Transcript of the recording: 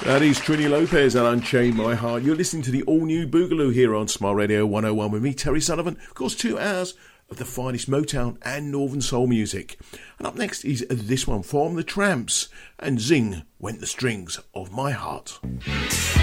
That is Trini Lopez and Unchain My Heart. You're listening to the all-new Boogaloo here on Smile Radio 101 with me, Terry Sullivan. Of course, 2 hours of the finest Motown and Northern Soul music. And up next is this one from The Tramps, and Zing Went the Strings of My Heart.